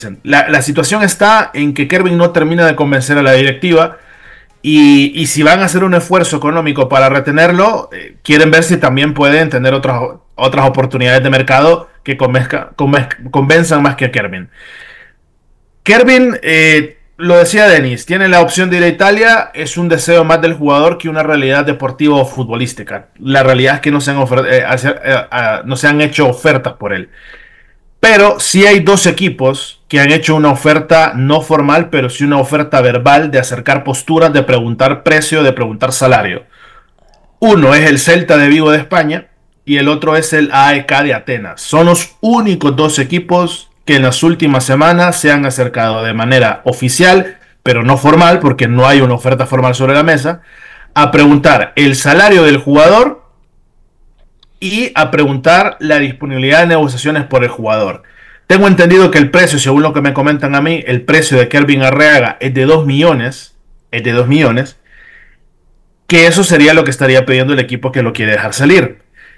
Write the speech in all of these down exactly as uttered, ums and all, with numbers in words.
La, la situación está en que Kervin no termina de convencer a la directiva y, y si van a hacer un esfuerzo económico para retenerlo, eh, quieren ver si también pueden tener otras, otras oportunidades de mercado que convenzca, convenzca, convenzan más que a Kervin. Kervin, eh, lo decía Denis, tiene la opción de ir a Italia, es un deseo más del jugador que una realidad deportiva o futbolística. La realidad es que no se han, ofer- eh, hacer- eh, ah, no se han hecho ofertas por él. Pero sí hay dos equipos que han hecho una oferta no formal, pero sí una oferta verbal de acercar posturas, de preguntar precio, de preguntar salario. Uno es el Celta de Vigo de España y el otro es el A E K de Atenas. Son los únicos dos equipos que en las últimas semanas se han acercado de manera oficial, pero no formal, porque no hay una oferta formal sobre la mesa, a preguntar el salario del jugador y a preguntar la disponibilidad de negociaciones por el jugador. Tengo entendido que el precio, según lo que me comentan a mí, el precio de Kervin Arreaga es de dos millones, es de dos millones, que eso sería lo que estaría pidiendo el equipo que lo quiere dejar salir.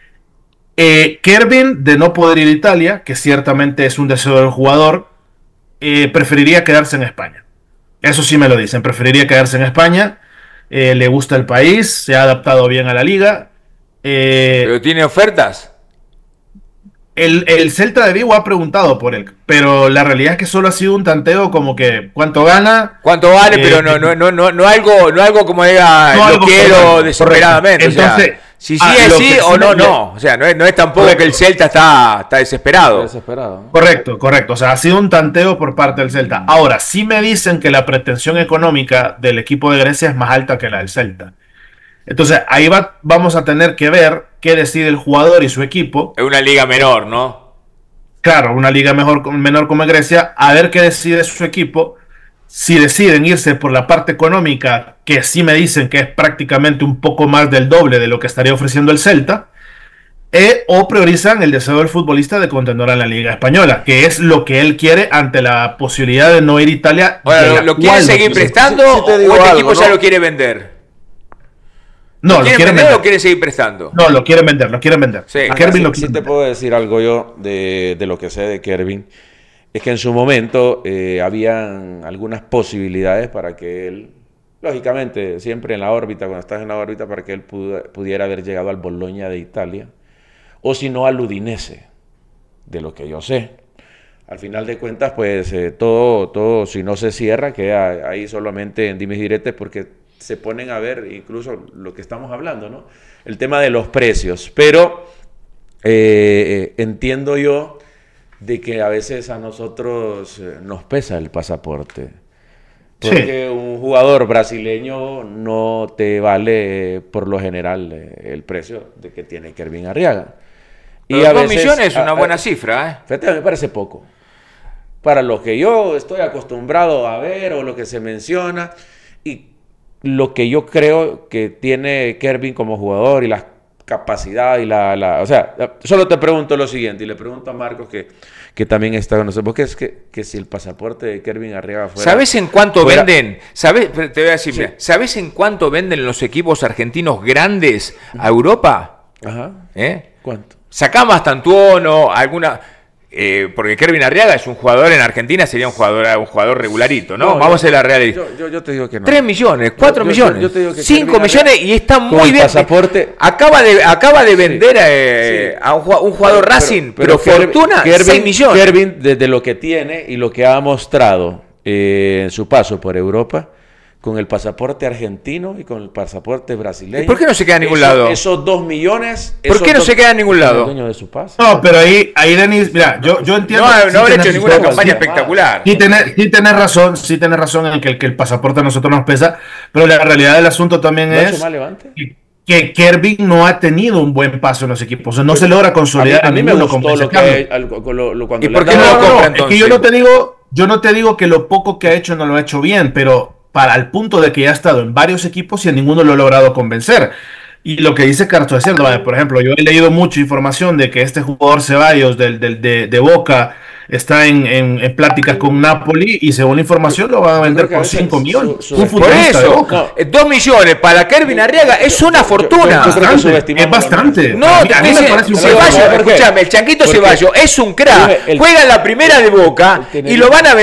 Eh, Kervin, de no poder ir a Italia, que ciertamente es un deseo del jugador, eh, preferiría quedarse en España. Eso sí me lo dicen, preferiría quedarse en España, eh, le gusta el país, se ha adaptado bien a la liga. ¿Pero Eh, tiene ofertas? el, el Celta de Vigo ha preguntado por él, pero la realidad es que solo ha sido un tanteo como que cuánto gana. ¿Cuánto vale? eh, Pero no, no, no, no, no algo, no algo como diga, no lo algo quiero formal, desesperadamente. correcto. O sea, Entonces, si sí ah, es lo sí que o sí no, me- no. O sea, no es, no es tampoco Correcto. que el Celta está, está desesperado. Desesperado. Correcto, correcto. O sea, ha sido un tanteo por parte del Celta. Ahora, sí me dicen que la pretensión económica del equipo de Grecia es más alta que la del Celta. Entonces, ahí va, vamos a tener que ver qué decide el jugador y su equipo. Es una liga menor, ¿no? Claro, una liga mejor, menor como Grecia, a ver qué decide su equipo. Si deciden irse por la parte económica, que sí me dicen que es prácticamente un poco más del doble de lo que estaría ofreciendo el Celta, eh, o priorizan el deseo del futbolista de contender en la Liga Española, que es lo que él quiere ante la posibilidad de no ir a Italia. Ahora, ¿lo, la lo quiere cual no seguir quiere. prestando sí- sí te digo o el algo, equipo ya ¿no? lo quiere vender? No, ¿Lo lo quieren quieren vender o vender. lo quieren seguir prestando? No, lo quieren vender, lo quieren vender. Sí. A Mira, Kervin sí, lo sí quieren te vender. puedo decir algo yo de, de lo que sé de Kervin. Es que en su momento eh, habían algunas posibilidades para que él, lógicamente, siempre en la órbita, cuando estás en la órbita, para que él puda- pudiera haber llegado al Bologna de Italia, o si no al Udinese, de lo que yo sé. Al final de cuentas, pues eh, todo, todo, si no se cierra, queda ahí solamente en dimes y diretes, porque se ponen a ver incluso lo que estamos hablando, ¿no? El tema de los precios. Pero eh, eh, entiendo yo de que a veces a nosotros eh, nos pesa el pasaporte. Porque Sí. un jugador brasileño no te vale eh, por lo general eh, el precio de que tiene Kervin Arriaga. Pero dos millones es una buena cifra, ¿eh? Fíjate, me parece poco. Para lo que yo estoy acostumbrado a ver o lo que se menciona y lo que yo creo que tiene Kervin como jugador y la capacidad y la, la- o sea, solo te pregunto lo siguiente y le pregunto a Marcos que, que también está con nosotros, porque es que, que si el pasaporte de Kervin Arriaga fuera... ¿Sabes en cuánto fuera- venden? ¿Sabes? Te voy a decir, Sí. mira, ¿sabes en cuánto venden los equipos argentinos grandes a Europa? Ajá. ¿Eh? ¿Cuánto? Sacamos hasta Antuono, alguna. Eh, porque Kervin Arriaga es un jugador en Argentina, sería un jugador, un jugador regularito, ¿no? No, Vamos yo- a la realidad. Yo, yo, yo te digo que no. Tres millones, cuatro Yo- yo- millones, yo te digo que cinco Kervin millones Arriaga, y está con muy el bien. pasaporte- Acaba de, acaba de Sí, vender eh, sí. a un, ju- un jugador Pero- Racing, pero, pero Kervin- fortuna, Kervin- seis millones. Kervin, desde lo que tiene y lo que ha mostrado eh, en su paso por Europa, con el pasaporte argentino y con el pasaporte brasileño. ¿Y por qué no se queda en ningún Eso- lado? Esos dos millones. ¿Por esos qué no dos- se queda en ningún lado? El dueño de su pase. No, pero ahí, ahí Denis, mira, yo, yo entiendo. No, sí no habrá tenés- hecho ninguna sí, campaña sí, espectacular. Sí tenés, sí tenés razón, sí tenés razón en que, el- que el pasaporte a nosotros nos pesa, pero la realidad del asunto también ¿No ha hecho es mal levante? que, que Kervin no ha tenido un buen paso en los equipos, o sea, no se logra A mí, consolidar a en mí me ninguno gustó con lo que Cambio. al- con lo- lo- cuando ¿Y le por qué han no dado- lo compra Es que entonces? yo no te digo, yo no te digo que lo poco que ha hecho no lo ha hecho bien, pero para el punto de que ya ha estado en varios equipos y en ninguno lo ha logrado convencer. Y lo que dice Carlos es cierto, vale, por ejemplo, yo he leído mucha información de que este jugador Ceballos del, del- de, de Boca está en, en, en pláticas con Napoli y según la información lo van a vender por cinco millones. Su, su, un por eso, dos millones para Kervin Arriaga es una fortuna. Yo, yo, yo bastante, es bastante. No, a mí, a mí me parece un Ceballos, escuchame, el Chanquito Ceballos es un crack, juega en la primera de Boca y lo van a vender